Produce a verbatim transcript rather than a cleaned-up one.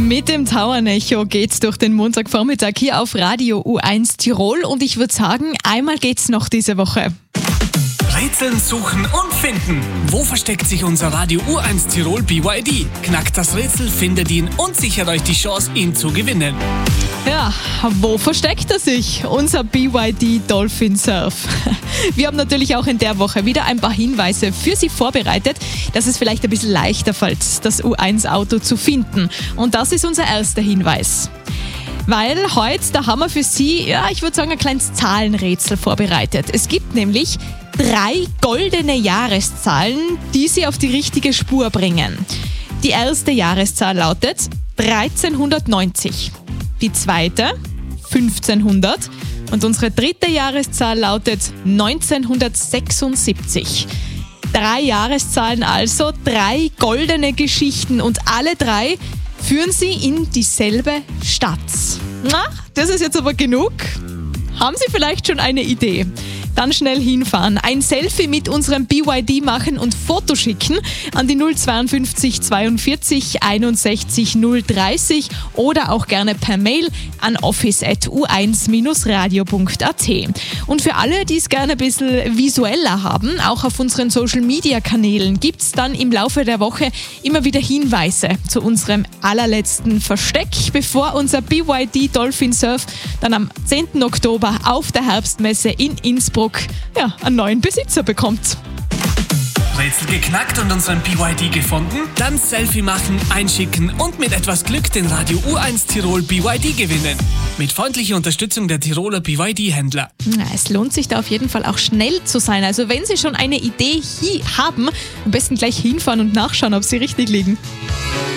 Mit dem Tauernecho geht's durch den Montagvormittag hier auf Radio U eins Tirol und ich würde sagen, einmal geht's noch diese Woche. Rätseln, suchen und finden. Wo versteckt sich unser Radio U eins Tirol B Y D? Knackt das Rätsel, findet ihn und sichert euch die Chance, ihn zu gewinnen. Ja, wo versteckt er sich? Unser B Y D Dolphin Surf. Wir haben natürlich auch in der Woche wieder ein paar Hinweise für Sie vorbereitet, dass es vielleicht ein bisschen leichter fällt, das U eins Auto zu finden. Und das ist unser erster Hinweis. Weil heute, da haben wir für Sie, ja, ich würde sagen, ein kleines Zahlenrätsel vorbereitet. Es gibt nämlich drei goldene Jahreszahlen, die Sie auf die richtige Spur bringen. Die erste Jahreszahl lautet dreizehnhundertneunzig, die zweite fünfzehnhundert und unsere dritte Jahreszahl lautet neunzehnhundertsechsundsiebzig. Drei Jahreszahlen also, drei goldene Geschichten und alle drei führen Sie in dieselbe Stadt. Na, das ist jetzt aber genug. Haben Sie vielleicht schon eine Idee? Dann schnell hinfahren, ein Selfie mit unserem B Y D machen und Foto schicken an die null zweiundfünfzig zweiundvierzig einundsechzig null dreißig oder auch gerne per Mail an office at u eins radio punkt a t. Und für alle, die es gerne ein bisschen visueller haben, auch auf unseren Social-Media-Kanälen gibt es dann im Laufe der Woche immer wieder Hinweise zu unserem allerletzten Versteck, bevor unser B Y D Dolphin Surf dann am zehnten Oktober auf der Herbstmesse in Innsbruck ja, einen neuen Besitzer bekommt. Rätsel geknackt und unseren B Y D gefunden? Dann Selfie machen, einschicken und mit etwas Glück den Radio U eins Tirol B Y D gewinnen. Mit freundlicher Unterstützung der Tiroler B Y D-Händler. Ja, es lohnt sich da auf jeden Fall auch schnell zu sein. Also wenn Sie schon eine Idee hier haben, am besten gleich hinfahren und nachschauen, ob sie richtig liegen.